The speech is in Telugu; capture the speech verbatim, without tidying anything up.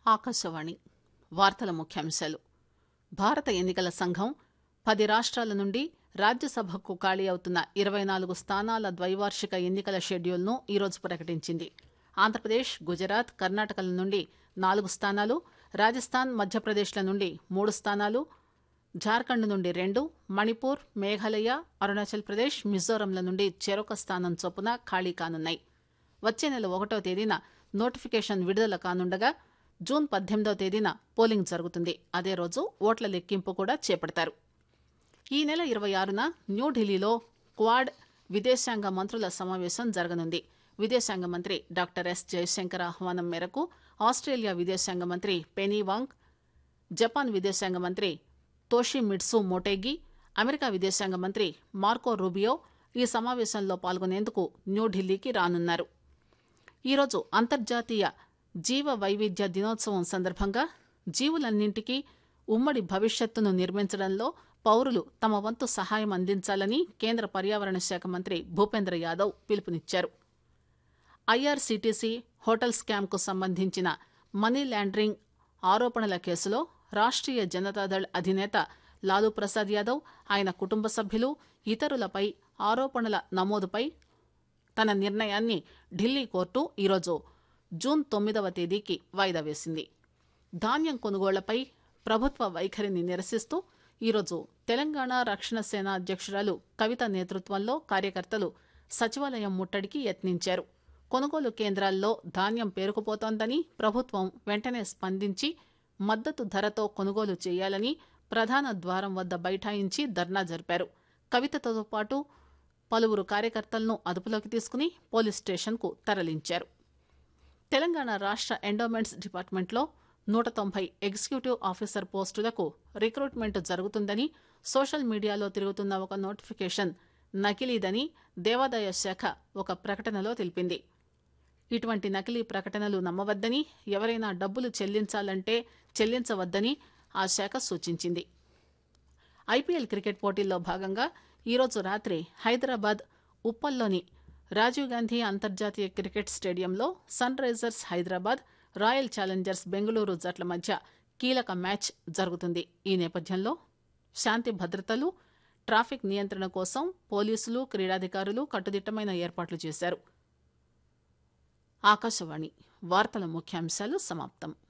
ఆకాశవాణి వార్తల ముఖ్యాంశాలు. భారత ఎన్నికల సంఘం పది రాష్ట్రాల నుండి రాజ్యసభకు ఖాళీ అవుతున్న ఇరవై నాలుగు స్థానాల ద్వైవార్షిక ఎన్నికల షెడ్యూల్ను ఈరోజు ప్రకటించింది. ఆంధ్రప్రదేశ్, గుజరాత్, కర్ణాటకల నుండి నాలుగు స్థానాలు, రాజస్థాన్, మధ్యప్రదేశ్ల నుండి మూడు స్థానాలు, జార్ఖండ్ నుండి రెండు, మణిపూర్, మేఘాలయ, అరుణాచల్ ప్రదేశ్, మిజోరంల నుండి చెరొక స్థానం చొప్పున ఖాళీ కానున్నాయి. వచ్చే నెల ఒకటో తేదీన నోటిఫికేషన్ విడుదల కానుండగా జూన్ పద్దెనిమిదవ తేదీన పోలింగ్ జరుగుతుంది. అదే రోజు ఓట్ల లెక్కింపు కూడా చేపడతారు. ఈ నెల ఇరవై ఆరున న్యూఢిల్లీలో క్వాడ్ విదేశాంగ మంత్రుల సమావేశం జరగనుంది. విదేశాంగ మంత్రి డాక్టర్ ఎస్ జయశంకర్ ఆహ్వానం మేరకు ఆస్ట్రేలియా విదేశాంగ మంత్రి పెనీ వాంగ్, జపాన్ విదేశాంగ మంత్రి తోషిమిట్సు మోటేగి, అమెరికా విదేశాంగ మంత్రి మార్కో రూబియో ఈ సమావేశంలో పాల్గొనేందుకు న్యూఢిల్లీకి రానున్నారు. ఈరోజు అంతర్జాతీయ జీవ వైవిధ్య దినోత్సవం సందర్భంగా జీవులన్నింటికీ ఉమ్మడి భవిష్యత్తును నిర్మించడంలో పౌరులు తమ వంతు సహాయం అందించాలని కేంద్ర పర్యావరణ శాఖ మంత్రి భూపేంద్ర యాదవ్ పిలుపునిచ్చారు. ఐఆర్సీటీసీ హోటల్ స్కామ్కు సంబంధించిన మనీ లాండరింగ్ ఆరోపణల కేసులో రాష్ట్రీయ జనతాదళ్ అధినేత లాలూ ప్రసాద్ యాదవ్, ఆయన కుటుంబ సభ్యులు, ఇతరులపై ఆరోపణల నమోదుపై తన నిర్ణయాన్ని ఢిల్లీ కోర్టు ఈరోజు జూన్ తొమ్మిదవ తేదీకి వాయిదా వేసింది. ధాన్యం కొనుగోళ్లపై ప్రభుత్వ వైఖరిని నిరసిస్తూ ఈరోజు తెలంగాణ రక్షణ సేన అధ్యక్షురాలు కవిత నేతృత్వంలో కార్యకర్తలు సచివాలయం ముట్టడికి యత్నించారు. కొనుగోలు కేంద్రాల్లో ధాన్యం పేరుకుపోతోందని, ప్రభుత్వం వెంటనే స్పందించి మద్దతు ధరతో కొనుగోలు చేయాలని ప్రధాన ద్వారం వద్ద బైఠాయించి ధర్నా జరిపారు. కవితతో పాటు పలువురు కార్యకర్తలను అదుపులోకి తీసుకుని పోలీస్ స్టేషన్కు తరలించారు. తెలంగాణ రాష్ట్ర ఎండోమెంట్స్ డిపార్ట్మెంట్లో నూట తొంభై ఎగ్జిక్యూటివ్ ఆఫీసర్ పోస్టులకు రిక్రూట్మెంట్ జరుగుతుందని సోషల్ మీడియాలో తిరుగుతున్న ఒక నోటిఫికేషన్ నకిలీదని దేవాదాయ శాఖ ఒక ప్రకటనలో తెలిపింది. ఇటువంటి నకిలీ ప్రకటనలు నమ్మవద్దని, ఎవరైనా డబ్బులు చెల్లించాలంటే చెల్లించవద్దని ఆ శాఖ సూచించింది. ఐపీఎల్ క్రికెట్ పోటీల్లో భాగంగా ఈరోజు రాత్రి హైదరాబాద్ ఉప్పల్లోని రాజీవ్ గాంధీ అంతర్జాతీయ క్రికెట్ స్టేడియంలో sun Risers Hyderabad, royal Challengers Bengaluru జట్ల మధ్య కీలక మ్యాచ్ జరుగుతుంది. ఈ నేపథ్యంలో శాంతి భద్రతలు, ట్రాఫిక్ నియంత్రణ కోసం పోలీసులు, క్రీడాధికారులు కట్టుదిట్టమైన ఏర్పాట్లు చేశారు. ఆకాశవాణి వార్తల ముఖ్యాంశాలు సమాప్తం.